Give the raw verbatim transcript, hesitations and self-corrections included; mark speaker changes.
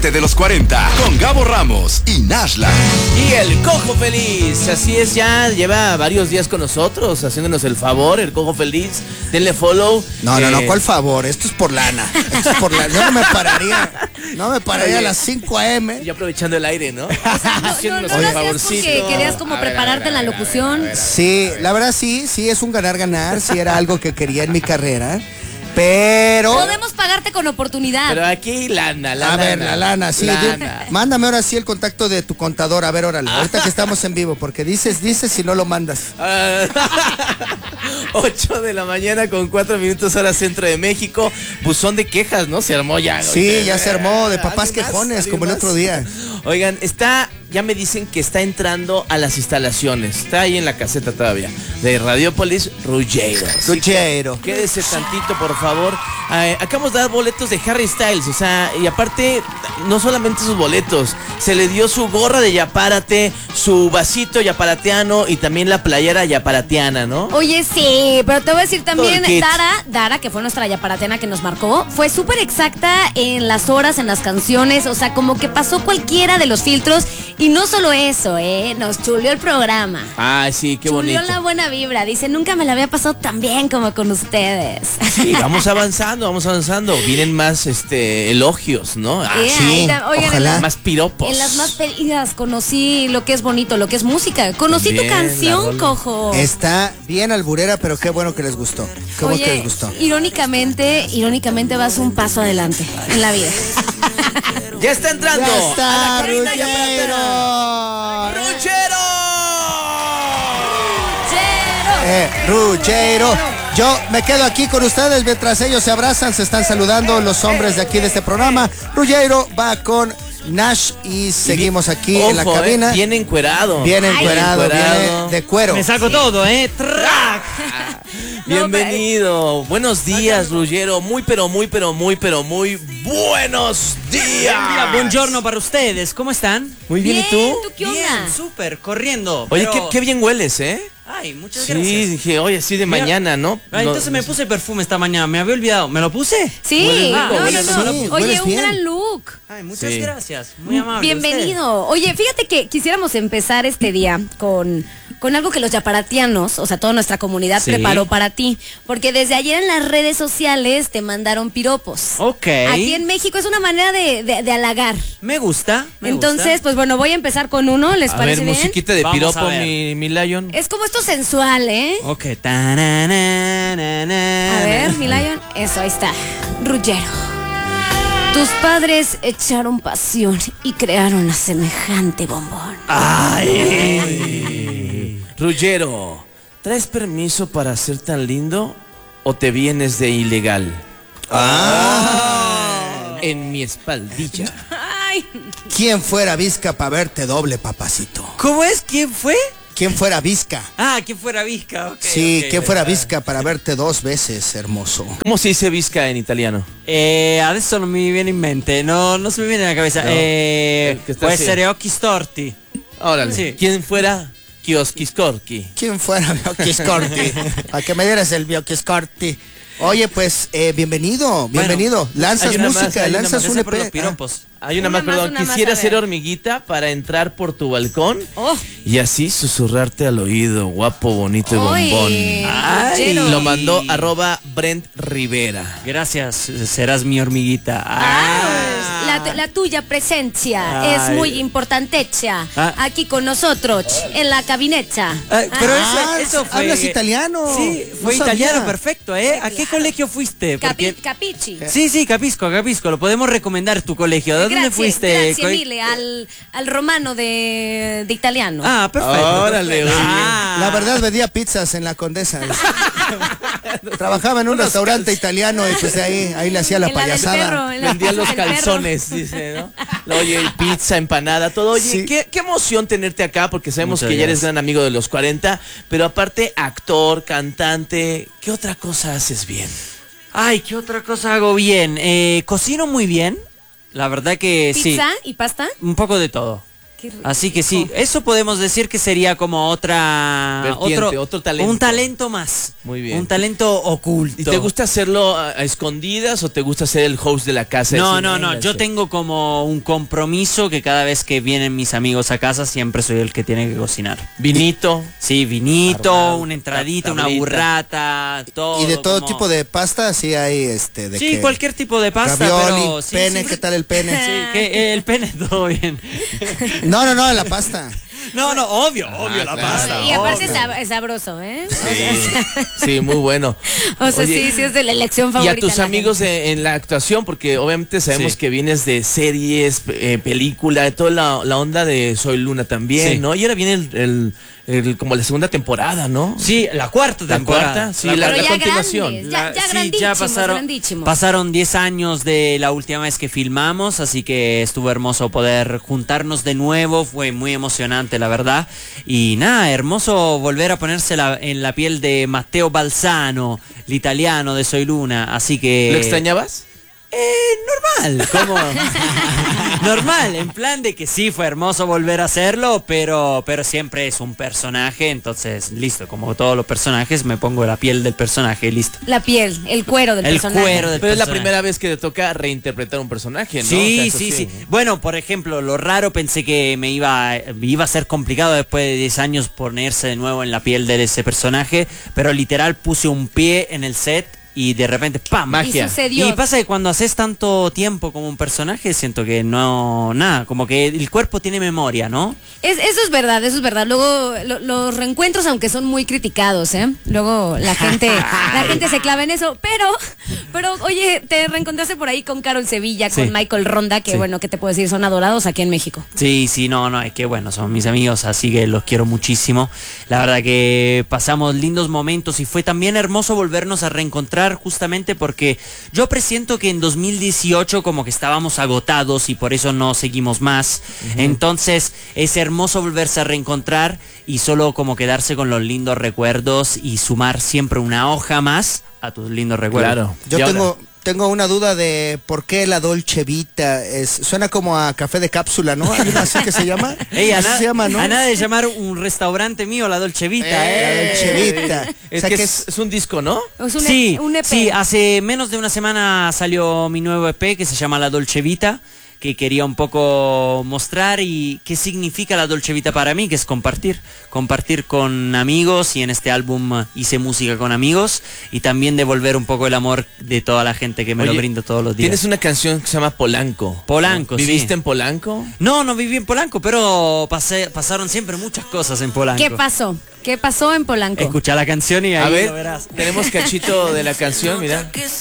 Speaker 1: Parte de los cuarenta con Gabo Ramos y Nashla.
Speaker 2: Y el Cojo Feliz, así es, ya lleva varios días con nosotros, haciéndonos el favor, el Cojo Feliz. Denle follow.
Speaker 3: No,
Speaker 2: eh...
Speaker 3: no, no, ¿cuál favor? Esto es por lana. Esto es por lana. Yo no me pararía, no me pararía
Speaker 2: Oye,
Speaker 3: a las cinco a eme.
Speaker 2: Y aprovechando el aire, ¿no?
Speaker 4: O sea, no, no, no lo hacías porque querías como prepararte en la locución.
Speaker 3: Sí, la verdad sí, sí es un ganar-ganar, sí era algo que quería en mi carrera. Pero...
Speaker 4: podemos pagarte con oportunidad.
Speaker 2: Pero aquí lana, lana.
Speaker 3: A ver, la lana, sí.
Speaker 2: Lana.
Speaker 3: Di, mándame ahora sí el contacto de tu contador. A ver, órale. Ah. Ahorita que estamos en vivo, porque dices, dices y no lo mandas.
Speaker 2: ocho de la mañana con cuatro minutos hora centro de México. Buzón de quejas, ¿no? Se armó ya.
Speaker 3: Sí,
Speaker 2: oye,
Speaker 3: ya se armó de papás
Speaker 2: ¿alguien
Speaker 3: quejones,
Speaker 2: más?
Speaker 3: como el otro día.
Speaker 2: Oigan, está, ya me dicen que está entrando a las instalaciones. Está ahí en la caseta todavía. De Radiopolis, Ruggiero.
Speaker 3: Ruggiero.
Speaker 2: Quédese tantito, por favor. Eh, acabamos de dar boletos de Harry Styles, o sea, y aparte, no solamente sus boletos, se le dio su gorra de Yapárate, su vasito yaparateano y también la playera yaparateana, ¿no?
Speaker 4: Oye, sí, pero te voy a decir también,
Speaker 2: Todo el kit.
Speaker 4: Dara, Dara, que fue nuestra yaparateana que nos marcó, fue súper exacta en las horas, en las canciones, o sea, como que pasó cualquiera de los filtros, y no solo eso, ¿eh? Nos chuleó el programa.
Speaker 2: Ah, sí, qué
Speaker 4: Chuleó
Speaker 2: bonito.
Speaker 4: la buena vibra, dice, nunca me la había pasado tan bien como con ustedes.
Speaker 2: Sí, vamos avanzando, vamos avanzando. Vienen más este elogios, ¿no? Ah,
Speaker 4: Eh,
Speaker 2: sí.
Speaker 4: ahí está, oigan,
Speaker 3: ojalá.
Speaker 4: en las-
Speaker 2: Más piropos.
Speaker 4: En las más pedidas conocí lo que es bonito, lo que es música. Conocí
Speaker 2: También,
Speaker 4: tu
Speaker 2: la
Speaker 4: canción,
Speaker 2: rola.
Speaker 4: Cojo.
Speaker 3: Está bien alburera, pero qué bueno que les gustó. Qué bueno que
Speaker 4: Oye,
Speaker 3: les gustó.
Speaker 4: irónicamente, irónicamente vas un paso adelante en la vida.
Speaker 2: Ya está entrando.
Speaker 3: Ya está,
Speaker 2: a la cabina Yapárate.
Speaker 3: Ruggiero.
Speaker 2: ¡Ruggiero!
Speaker 3: Eh, Ruggiero. Yo me quedo aquí con ustedes mientras ellos se abrazan, se están saludando los hombres de aquí de este programa. Ruggiero va con Nash y seguimos aquí
Speaker 2: Ojo,
Speaker 3: en la cabina.
Speaker 2: Eh, bien encuerado.
Speaker 3: Bien encuerado,
Speaker 2: encuerado.
Speaker 3: viene de cuero.
Speaker 5: Me saco todo, ¿eh? ¡Trac!
Speaker 2: Bienvenido. Buenos días, Ruggiero. Muy, pero muy, pero muy, pero muy buenos días.
Speaker 5: Buongiorno para ustedes, ¿cómo están?
Speaker 2: Muy bien, ¿y tú?
Speaker 4: ¿Tú qué onda?
Speaker 5: Bien, súper, corriendo.
Speaker 2: Oye,
Speaker 5: pero-
Speaker 2: qué, qué bien hueles, ¿eh?
Speaker 5: Ay, muchas
Speaker 2: Sí,
Speaker 5: gracias.
Speaker 2: dije, oye, así de
Speaker 5: Mira,
Speaker 2: mañana, ¿no?
Speaker 5: Ah,
Speaker 2: No-
Speaker 5: entonces me puse perfume esta mañana, me había olvidado. ¿Me lo puse?
Speaker 4: Sí,
Speaker 2: Hueles rico,
Speaker 4: no, no,
Speaker 2: hueles
Speaker 4: no.
Speaker 3: rico.
Speaker 4: Oye,
Speaker 3: Hueles
Speaker 4: un
Speaker 3: bien.
Speaker 4: gran look.
Speaker 5: Ay, muchas
Speaker 2: Sí.
Speaker 5: gracias. Muy amable.
Speaker 4: Bienvenido. Oye, fíjate que quisiéramos empezar este día con, con algo que los yaparatianos, o sea, toda nuestra comunidad
Speaker 2: Sí.
Speaker 4: preparó para ti. Porque desde ayer en las redes sociales te mandaron piropos.
Speaker 5: Ok.
Speaker 4: Aquí en México es una manera de, de, de halagar.
Speaker 5: Me gusta. me
Speaker 4: Entonces,
Speaker 5: gusta.
Speaker 4: pues bueno, voy a empezar con uno, ¿les
Speaker 2: A
Speaker 4: parece
Speaker 2: ver,
Speaker 4: bien?
Speaker 2: musiquita de
Speaker 5: Vamos
Speaker 2: piropo,
Speaker 5: a ver.
Speaker 2: mi, mi Lion.
Speaker 4: Es como esto sensual, ¿eh?
Speaker 5: Ok. Ta-na-na-na-na.
Speaker 4: A ver, mi Lion. Eso, ahí está. Ruggiero. Tus padres echaron pasión y crearon a semejante bombón.
Speaker 2: Ruggiero, ¿traes permiso para ser tan lindo o te vienes de ilegal?
Speaker 3: Ah.
Speaker 2: En mi espaldilla.
Speaker 4: Ay,
Speaker 3: ¿Quién fuera Vizca para verte doble, papacito?
Speaker 5: ¿Cómo es? ¿Quién fue?
Speaker 3: ¿Quién fuera Vizca?
Speaker 5: Ah, ¿quién fuera Vizca? Ok,
Speaker 3: Sí,
Speaker 5: ok,
Speaker 3: ¿quién fuera
Speaker 5: ok.
Speaker 3: Vizca para verte dos veces, hermoso?
Speaker 2: ¿Cómo se dice visca en italiano?
Speaker 5: Eh, adesso non mi viene in mente, no, non se mi viene nella cabeza.
Speaker 2: No.
Speaker 5: Eh,
Speaker 2: El que está
Speaker 5: può
Speaker 2: así.
Speaker 5: essere occhi storti.
Speaker 2: Órale.
Speaker 5: Sí.
Speaker 2: ¿Quién fuera Kioskiskorki?
Speaker 3: ¿Quién fuera Bioquiscorti? A que me dieras el Bioquiscorti. Oye, pues, eh, bienvenido, bienvenido.
Speaker 5: Bueno,
Speaker 3: lanzas
Speaker 2: hay una más,
Speaker 3: música,
Speaker 2: hay una
Speaker 3: lanzas
Speaker 2: más.
Speaker 3: un
Speaker 5: Gracias
Speaker 3: E
Speaker 5: por los
Speaker 3: P.
Speaker 5: piropos.
Speaker 2: Hay una,
Speaker 4: Una
Speaker 2: más,
Speaker 4: más,
Speaker 2: perdón.
Speaker 4: una más,
Speaker 2: Quisiera
Speaker 4: a
Speaker 2: ser
Speaker 4: ver.
Speaker 2: hormiguita para entrar por tu balcón
Speaker 4: oh.
Speaker 2: y así susurrarte al oído, guapo, bonito y
Speaker 4: Ay,
Speaker 2: bombón.
Speaker 5: Ay.
Speaker 4: Ruggiero.
Speaker 2: Lo mandó arroba Brent Rivera.
Speaker 5: Gracias, serás mi hormiguita.
Speaker 4: Ah, la, la tuya presencia
Speaker 5: Ay.
Speaker 4: es muy importantecha
Speaker 5: Ah.
Speaker 4: aquí con nosotros en la cabineta.
Speaker 5: Ay, pero
Speaker 3: Ah,
Speaker 5: eso, eso fue.
Speaker 3: hablas italiano.
Speaker 5: Sí,
Speaker 3: No
Speaker 5: fue
Speaker 3: sabía.
Speaker 5: italiano, perfecto, ¿eh? ¿A qué
Speaker 4: Claro.
Speaker 5: colegio fuiste?
Speaker 4: Capi,
Speaker 5: Porque...
Speaker 4: capici.
Speaker 5: Sí, sí, capisco, capisco. Lo podemos recomendar tu colegio. ¿De dónde
Speaker 4: Grazie,
Speaker 5: fuiste?
Speaker 4: grazie
Speaker 5: Co-
Speaker 4: mille al, al romano de, de italiano.
Speaker 5: Ah, perfecto.
Speaker 2: Órale,
Speaker 5: perfecto.
Speaker 2: oye.
Speaker 5: Ah.
Speaker 3: La verdad vendía pizzas en la Condesa. Trabajaba en un restaurante italiano y pues de ahí, ahí le hacía la
Speaker 4: En la del
Speaker 3: payasada.
Speaker 4: perro, en la
Speaker 2: Vendía
Speaker 4: casa
Speaker 2: los
Speaker 4: del perro.
Speaker 2: calzones, dice, ¿no? Oye, pizza, empanada, todo. Oye,
Speaker 3: Sí.
Speaker 2: qué, qué emoción tenerte acá, porque sabemos
Speaker 5: Muchas
Speaker 2: que ya eres
Speaker 5: gracias.
Speaker 2: gran amigo de los cuarenta, pero aparte, actor, cantante, ¿qué otra cosa haces bien?
Speaker 5: Ay, ¿qué otra cosa hago bien? Eh, cocino muy bien. La verdad que sí.
Speaker 4: ¿Pizza y pasta?
Speaker 5: Un poco de todo.
Speaker 4: Qué rico.
Speaker 5: Así que sí, eso podemos decir que sería como otra
Speaker 2: Vertiente,
Speaker 5: otro,
Speaker 2: otro talento.
Speaker 5: un talento más.
Speaker 2: Muy bien.
Speaker 5: Un talento oculto.
Speaker 2: ¿Y te gusta hacerlo a, a escondidas o te gusta ser el host de la casa?
Speaker 5: No,
Speaker 2: Decir,
Speaker 5: no, no.
Speaker 2: "Véngase"?
Speaker 5: Yo tengo como un compromiso que cada vez que vienen mis amigos a casa siempre soy el que tiene que cocinar.
Speaker 2: Vinito.
Speaker 5: Sí, vinito,
Speaker 2: Armado,
Speaker 5: una entradita,
Speaker 2: tablita.
Speaker 5: una burrata, todo.
Speaker 3: Y de todo
Speaker 5: como-
Speaker 3: tipo de pasta, sí hay este de
Speaker 5: Sí,
Speaker 3: que-
Speaker 5: cualquier tipo de pasta,
Speaker 3: ravioli,
Speaker 5: pero sí,
Speaker 3: pene,
Speaker 5: sí.
Speaker 3: ¿qué tal el pene?
Speaker 5: Sí, que eh, el pene todo bien.
Speaker 3: No, no, no, la pasta.
Speaker 5: No, no, obvio, obvio la
Speaker 2: claro.
Speaker 5: pasta.
Speaker 4: Y aparte
Speaker 5: obvio.
Speaker 4: es sab- es sabroso, ¿eh?
Speaker 2: Sí, sí, muy bueno.
Speaker 4: O sea,
Speaker 2: Oye,
Speaker 4: sí, sí es de la elección
Speaker 2: Y
Speaker 4: favorita.
Speaker 2: a tus
Speaker 4: de la
Speaker 2: amigos
Speaker 4: gente.
Speaker 2: en, en la actuación, porque obviamente sabemos
Speaker 5: Sí.
Speaker 2: que vienes de series, eh, película, de toda la, la onda de Soy Luna también,
Speaker 5: Sí.
Speaker 2: ¿no? Y ahora viene el, el- el- como la segunda temporada, ¿no?
Speaker 5: Sí, la cuarta
Speaker 2: La
Speaker 5: temporada.
Speaker 2: cuarta, sí,
Speaker 5: La
Speaker 2: la,
Speaker 4: Pero
Speaker 2: la
Speaker 4: ya
Speaker 2: continuación.
Speaker 4: grandes, ya,
Speaker 5: La-
Speaker 4: ya
Speaker 5: sí,
Speaker 4: grandísimos,
Speaker 5: ya pasaron,
Speaker 4: grandísimos.
Speaker 5: pasaron diez años de la última vez que filmamos, así que estuvo hermoso poder juntarnos de nuevo, fue muy emocionante la verdad. Y nada, hermoso volver a ponerse la- en la piel de Matteo Balzano, el italiano de Soy Luna, así que...
Speaker 2: ¿Lo extrañabas?
Speaker 5: Eh, normal, como... normal, en plan de que sí, fue hermoso volver a hacerlo, pero, pero siempre es un personaje, entonces listo, como todos los personajes, me pongo la piel del personaje y listo.
Speaker 4: La piel, el cuero del
Speaker 5: El
Speaker 4: personaje.
Speaker 5: cuero del
Speaker 2: Pero es la
Speaker 5: personaje.
Speaker 2: primera vez que te toca reinterpretar un personaje, ¿no?
Speaker 5: Sí,
Speaker 2: O sea, eso
Speaker 5: sí, sí. Bueno, por ejemplo, lo raro pensé que me iba, iba a ser complicado después de diez años ponerse de nuevo en la piel de ese personaje, pero literal puse un pie en el set y de repente ¡pam!
Speaker 2: Magia.
Speaker 4: Y sucedió.
Speaker 5: Y pasa que cuando haces tanto tiempo como un personaje, siento que no, nada, como que el cuerpo tiene memoria, ¿no?
Speaker 4: Es, eso es verdad, eso es verdad. Luego lo- los reencuentros, aunque son muy criticados, ¿eh? Luego la gente, la gente se clava en eso. Pero, pero, oye, te reencontraste por ahí con Carol Sevilla, con
Speaker 5: Sí.
Speaker 4: Michael Ronda, que
Speaker 5: Sí.
Speaker 4: bueno, ¿qué te puedo decir? Son adorados aquí en México.
Speaker 5: Sí, sí, no, no, es que bueno, son mis amigos, así que los quiero muchísimo. La verdad que pasamos lindos momentos y fue también hermoso volvernos a reencontrar justamente porque yo presiento que en dos mil dieciocho como que estábamos agotados y por eso no seguimos más. Entonces es hermoso volverse a reencontrar y solo como quedarse con los lindos recuerdos y sumar siempre una hoja más a tus lindos recuerdos.
Speaker 2: Claro.
Speaker 3: Yo
Speaker 2: Y ahora-
Speaker 3: tengo, tengo una duda de por qué la Dolce Vita es, suena como a café de cápsula, ¿no? ¿Hay una así que se llama?
Speaker 5: Ey, a,
Speaker 3: Así
Speaker 5: na-
Speaker 3: se llama, ¿no?
Speaker 5: a nada de llamar un restaurante mío la Dolce Vita,
Speaker 3: Eh,
Speaker 5: ¿eh?
Speaker 3: la Dolce Vita.
Speaker 2: Es
Speaker 3: O sea
Speaker 2: que
Speaker 3: que
Speaker 2: es,
Speaker 3: es-
Speaker 2: es un disco, ¿no?
Speaker 4: Es un,
Speaker 5: Sí,
Speaker 4: un E P.
Speaker 5: sí, hace menos de una semana salió mi nuevo E P que se llama La Dolce Vita, que quería un poco mostrar y qué significa la Dolce Vita para mí, que es compartir, compartir con amigos, y en este álbum eh, hice música con amigos y también devolver un poco el amor de toda la gente que me lo
Speaker 2: Oye,
Speaker 5: brinda todos los días.
Speaker 2: Tienes una canción que se llama Polanco.
Speaker 5: Polanco, sí.
Speaker 2: ¿Viviste en Polanco?
Speaker 5: No, no viví en Polanco, pero pasé, pasaron siempre muchas cosas en Polanco.
Speaker 4: ¿Qué pasó? ¿Qué pasó en Polanco?
Speaker 5: Escucha la canción y ahí
Speaker 2: A ver,
Speaker 5: lo verás.
Speaker 2: tenemos cachito de la canción, mira.
Speaker 6: Que